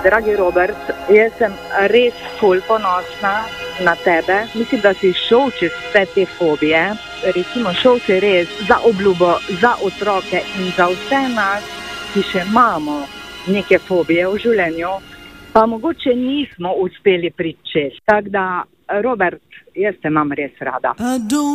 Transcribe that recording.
Dragi Robert, jaz sem res ful ponosna na tebe. Mislim, da si šel čez vse te fobije. Recimo, šel si res za obljubo, za otroke in za vse nas, ki še imamo neke fobije v življenju, pa mogoče nismo uspeli priti čez. Tako da, Robert, jaz te imam res rada.